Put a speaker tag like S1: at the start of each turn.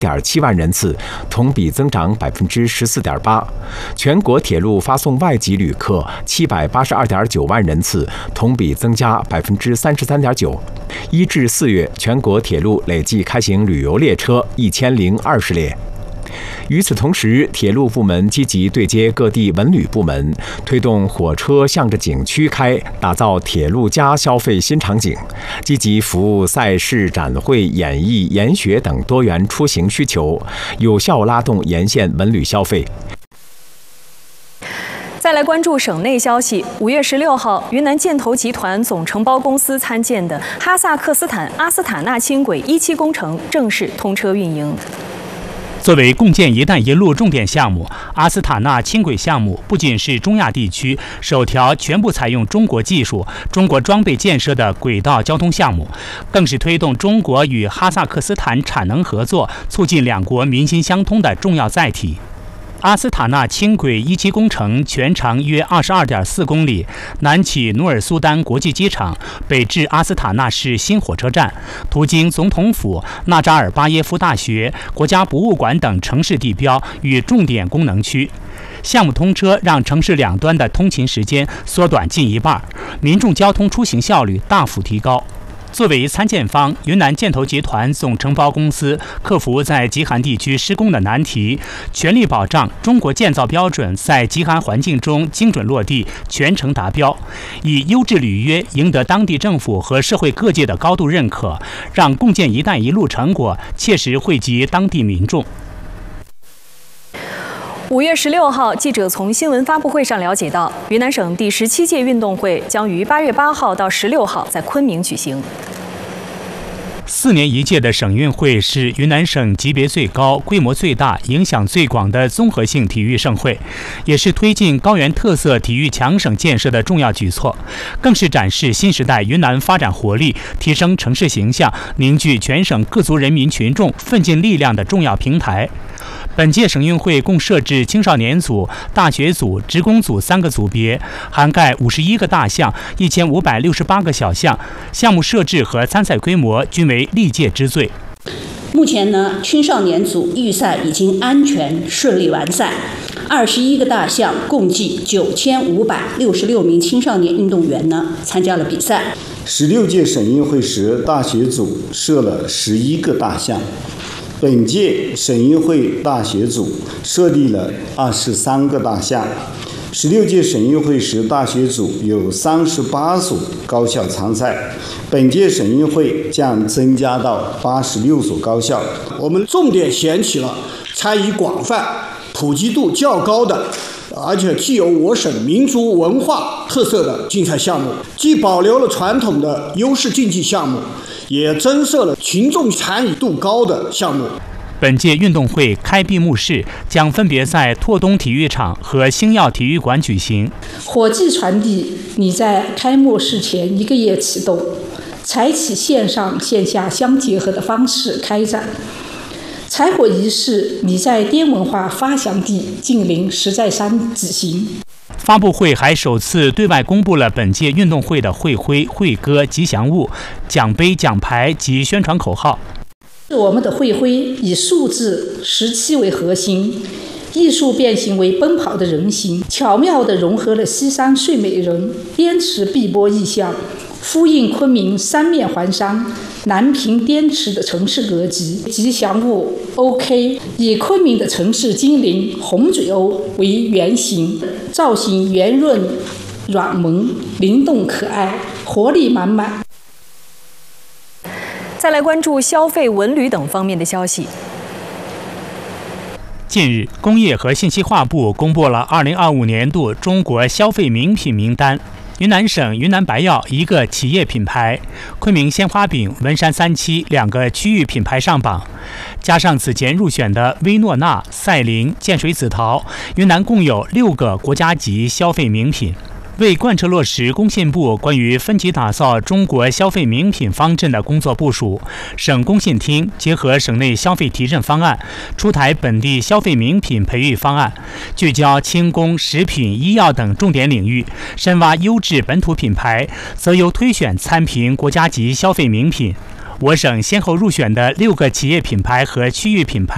S1: 7万人次，同比增长14.8%。全国铁路发送外籍旅客782.9万人次，同比增加33.9%。1至4月，全国铁路累计开行旅游列车1020列。与此同时，铁路部门积极对接各地文旅部门，推动火车向着景区开，打造铁路加消费新场景，积极服务赛事、展会、演艺、研学等多元出行需求，有效拉动沿线文旅消费。
S2: 再来关注省内消息。5月16号，云南建投集团总承包公司参建的哈萨克斯坦阿斯塔纳轻轨1期工程正式通车运营。
S3: 作为共建“一带一路”重点项目，阿斯塔纳轻轨项目不仅是中亚地区首条全部采用中国技术、中国装备建设的轨道交通项目，更是推动中国与哈萨克斯坦产能合作、促进两国民心相通的重要载体。阿斯塔纳轻轨1期工程全长约22.4公里，南起努尔苏丹国际机场，北至阿斯塔纳市新火车站，途经总统府、纳扎尔巴耶夫大学、国家博物馆等城市地标与重点功能区。项目通车让城市两端的通勤时间缩短近1半，民众交通出行效率大幅提高。作为参建方，云南建投集团总承包公司克服在极寒地区施工的难题，全力保障中国建造标准在极寒环境中精准落地、全程达标，以优质履约赢得当地政府和社会各界的高度认可，让共建“一带一路”成果切实惠及当地民众。
S2: 5月16号，记者从新闻发布会上了解到，云南省第17届运动会将于8月8号到16号在昆明举行。
S3: 4年一届的省运会是云南省级别最高、规模最大、影响最广的综合性体育盛会，也是推进高原特色体育强省建设的重要举措，更是展示新时代云南发展活力、提升城市形象、凝聚全省各族人民群众奋进力量的重要平台。本届省运会共设置青少年组、大学组、职工组3个组别，涵盖51个大项、1568个小项，项目设置和参赛规模均为历届之最。
S4: 目前呢，青少年组预赛已经安全顺利完赛，21个大项，共计9566名青少年运动员呢参加了比赛。
S5: 16届省运会时，大学组设了11个大项。本届省运会大学组设立了23个大项。16届省运会时，大学组有38所高校参赛，本届省运会将增加到86所高校。
S6: 我们重点选取了参与广泛、普及度较高的，而且具有我省民族文化特色的竞赛项目，既保留了传统的优势竞技项目，也增设了群众参与度高的项目。
S3: 本届运动会开闭幕式将分别在拓东体育场和星耀体育馆举行。
S7: 火炬传递拟在开幕式前1个月启动，采取线上线下相结合的方式开展。采火仪式拟在滇文化发祥地晋陵石寨山举行。
S3: 发布会还首次对外公布了本届运动会的会徽、会歌、吉祥物、奖杯、奖牌及宣传口号。
S7: 我们的会徽以数字17为核心，艺术变形为奔跑的人形，巧妙地融合了西山睡美人、滇池碧波意象，呼应昆明三面环山、南平滇池的城市格局。吉祥物 OK 以昆明的城市精灵红嘴鸥为原型，造型圆润、软萌、灵动可爱，活力满满。
S2: 再来关注消费、文旅等方面的消息。
S3: 近日，工业和信息化部公布了2025年度中国消费名品名单。云南省云南白药1个企业品牌，昆明鲜花饼、文山3七2个区域品牌上榜，加上此前入选的薇诺娜、赛琳、建水紫桃，云南共有6个国家级消费名品。为贯彻落实工信部关于分级打造中国消费名品方阵的工作部署，省工信厅结合省内消费提振方案，出台本地消费名品培育方案，聚焦轻工、食品、医药等重点领域，深挖优质本土品牌，择优推选参评国家级消费名品。我省先后入选的6个企业品牌和区域品牌